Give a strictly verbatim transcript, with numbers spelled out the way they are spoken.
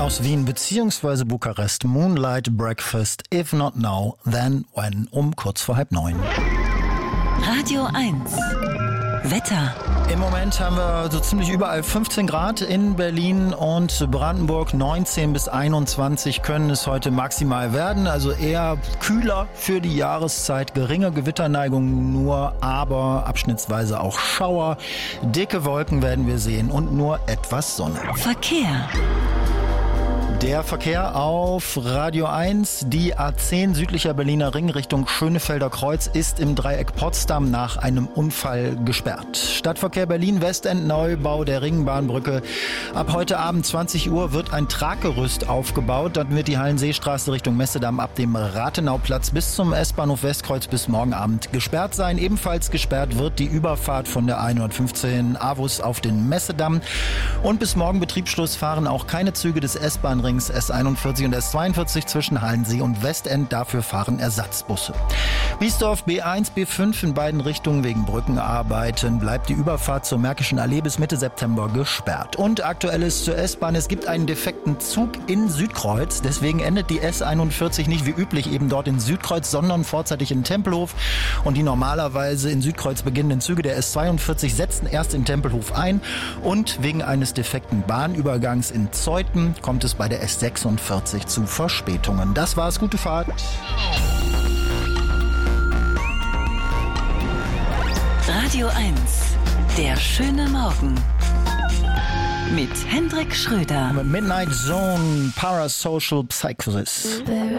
aus Wien bzw. Bukarest. Moonlight Breakfast, if not now, then when, um kurz vor halb neun. Radio eins. Wetter. Im Moment haben wir so ziemlich überall fünfzehn Grad in Berlin und Brandenburg. neunzehn bis einundzwanzig können es heute maximal werden. Also eher kühler für die Jahreszeit. Geringe Gewitterneigung nur, aber abschnittsweise auch Schauer. Dicke Wolken werden wir sehen und nur etwas Sonne. Verkehr. Der Verkehr auf Radio eins, die A zehn südlicher Berliner Ring Richtung Schönefelder Kreuz ist im Dreieck Potsdam nach einem Unfall gesperrt. Stadtverkehr Berlin Westend, Neubau der Ringbahnbrücke. Ab heute Abend zwanzig Uhr wird ein Traggerüst aufgebaut. Dann wird die Hallenseestraße Richtung Messedamm ab dem Rathenauplatz bis zum S-Bahnhof Westkreuz bis morgen Abend gesperrt sein. Ebenfalls gesperrt wird die Überfahrt von der hundertfünfzehn Avus auf den Messedamm. Und bis morgen Betriebsschluss fahren auch keine Züge des S-Bahn-Rings S einundvierzig und S zweiundvierzig zwischen Hallensee und Westend. Dafür fahren Ersatzbusse. Biesdorf B eins, B fünf in beiden Richtungen wegen Brückenarbeiten bleibt die Überfahrt zur Märkischen Allee bis Mitte September gesperrt. Und aktuelles zur S-Bahn. Es gibt einen defekten Zug in Südkreuz. Deswegen endet die S einundvierzig nicht wie üblich eben dort in Südkreuz, sondern vorzeitig in Tempelhof. Und die normalerweise in Südkreuz beginnenden Züge der S zweiundvierzig setzen erst in Tempelhof ein. Und wegen eines defekten Bahnübergangs in Zeuthen kommt es bei der S sechsundvierzig zu Verspätungen. Das war's, gute Fahrt. Radio eins, der schöne Morgen. Mit Hendrik Schröder. Midnight Zone Parasocial Psychosis.